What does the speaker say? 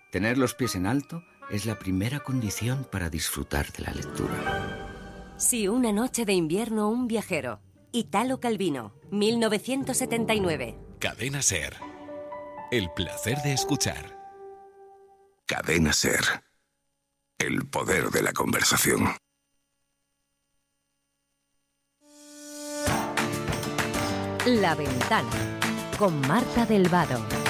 Tener los pies en alto es la primera condición para disfrutar de la lectura. Si una noche de invierno un viajero. Italo Calvino, 1979. Cadena SER. El placer de escuchar. Cadena SER. El poder de la conversación. La Ventana, con Marta del Vado.